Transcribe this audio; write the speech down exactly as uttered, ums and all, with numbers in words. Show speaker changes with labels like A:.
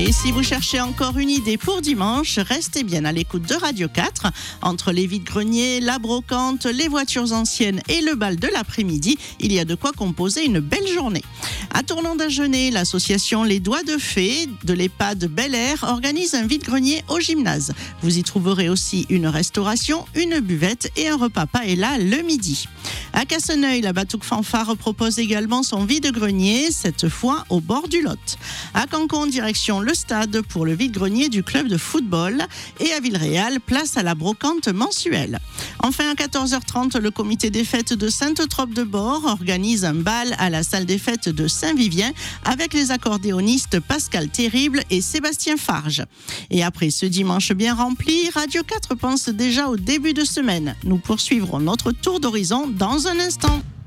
A: Et si vous cherchez encore une idée pour dimanche, restez bien à l'écoute de Radio quatre. Entre les vides-greniers, la brocante, les voitures anciennes et le bal de l'après-midi, il y a de quoi composer une belle journée. À Tournon-d'Agenais, l'association Les Doigts de Fée de l'EHPAD Bel Air organise un vide-grenier au gymnase. Vous y trouverez aussi une restauration, une buvette et un repas paella le midi. À Casseneuil, la Batouque Fanfare propose également son vide-grenier, cette fois au bord du Lot. À Cancon, direction le stade pour le vide-grenier du club de football. Et à Villeréal, place à la brocante mensuelle. Enfin, à quatorze heures trente, le comité des fêtes de Sainte-Trope-de-Bord organise un bal à la salle des fêtes de Saint-Vivien avec les accordéonistes Pascal Terrible et Sébastien Farge. Et après ce dimanche bien rempli, Radio quatre pense déjà au début de semaine. Nous poursuivrons notre tour d'horizon dans un instant.